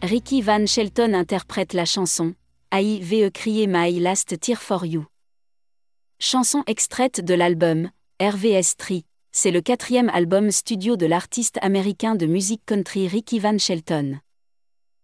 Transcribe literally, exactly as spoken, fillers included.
Ricky Van Shelton interprète la chanson « I Ve Crier My Last Tear for You ». Chanson extraite de l'album « R V S trois », c'est le quatrième album studio de l'artiste américain de musique country Ricky Van Shelton.